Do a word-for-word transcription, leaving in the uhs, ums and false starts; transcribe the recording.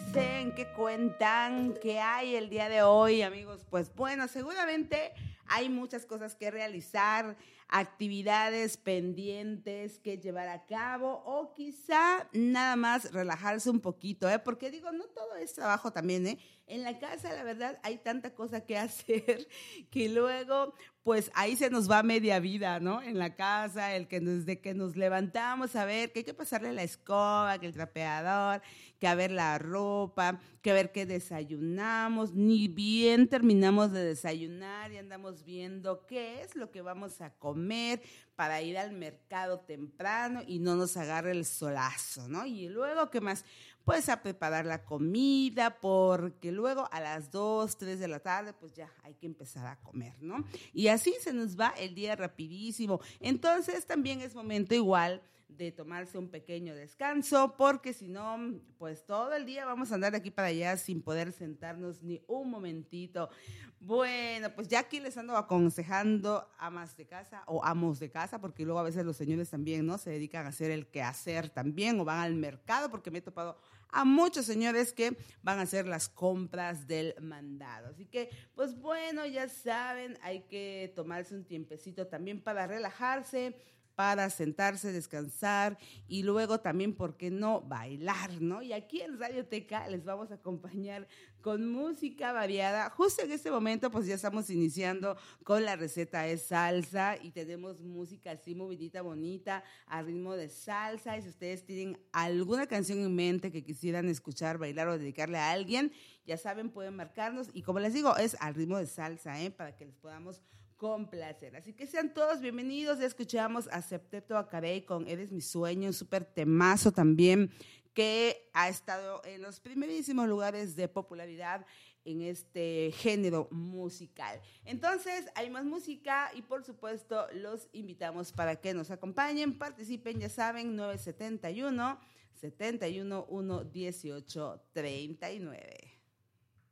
dicen? ¿Qué cuentan? ¿Qué hay el día de hoy, amigos? Pues bueno, seguramente hay muchas cosas que realizar, actividades pendientes que llevar a cabo o quizá nada más relajarse un poquito, ¿eh? Porque digo, no todo es trabajo también, ¿eh? En la casa, la verdad, hay tanta cosa que hacer que luego, pues ahí se nos va media vida, ¿no? En la casa, el que desde que nos levantamos a ver que hay que pasarle la escoba, que el trapeador, que a ver la ropa, que a ver qué desayunamos, ni bien terminamos de desayunar y andamos viendo qué es lo que vamos a comer para ir al mercado temprano y no nos agarre el solazo, ¿no? Y luego, ¿qué más? Pues a preparar la comida, porque luego a las dos, tres de la tarde, pues ya hay que empezar a comer, ¿no? Y así se nos va el día rapidísimo. Entonces también es momento igual de tomarse un pequeño descanso, porque si no, pues todo el día vamos a andar de aquí para allá sin poder sentarnos ni un momentito. Bueno, pues ya aquí les ando aconsejando amas de casa o amos de casa, porque luego a veces los señores también, ¿no? Se dedican a hacer el quehacer también o van al mercado, porque me he topado a muchos señores que van a hacer las compras del mandado. Así que, pues bueno, ya saben, hay que tomarse un tiempecito también para relajarse, para sentarse, descansar y luego también, ¿por qué no?, bailar, ¿no? Y aquí en Radioteca les vamos a acompañar con música variada. Justo en este momento, pues ya estamos iniciando con la receta de salsa y tenemos música así movidita, bonita, a ritmo de salsa. Y si ustedes tienen alguna canción en mente que quisieran escuchar, bailar o dedicarle a alguien, ya saben, pueden marcarnos. Y como les digo, es al ritmo de salsa, ¿eh? Para que les podamos con placer. Así que sean todos bienvenidos. Ya escuchamos a Septeto Acarey con Eres mi sueño, un súper temazo también que ha estado en los primerísimos lugares de popularidad en este género musical. Entonces, hay más música y por supuesto los invitamos para que nos acompañen, participen, ya saben, nueve siete uno, siete uno uno, uno ocho tres nueve.